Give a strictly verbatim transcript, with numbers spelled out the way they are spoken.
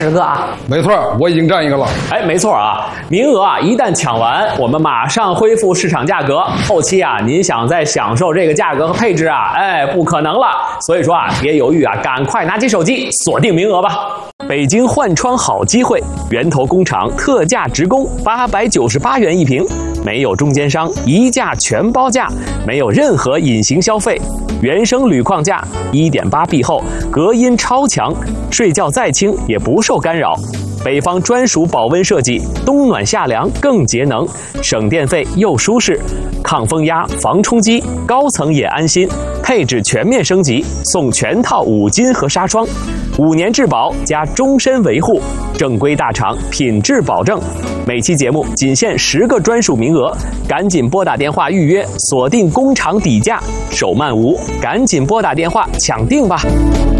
师哥啊， 没错，我已经占一个了。 哎，没错啊，名额啊一旦抢完，我们马上恢复市场价格。后期啊，您想再享受这个价格和配置啊，哎，不可能了。所以说啊，别犹豫啊，赶快拿起手机锁定名额吧。北京换窗好机会，源头工厂特价直供，八百九十八元一瓶，没有中间商，一价全包价，没有任何隐形消费。原生铝框架 一点八 壁厚，隔音超强，睡觉再轻也不受干扰。北方专属保温设计，冬暖夏凉更节能，省电费又舒适，抗风压、防冲击，高层也安心。配置全面升级，送全套五金和纱窗，五年质保加终身维护，正规大厂，品质保证。每期节目仅限十个专属名额，赶紧拨打电话预约，锁定工厂底价，手慢无，赶紧拨打电话抢定吧。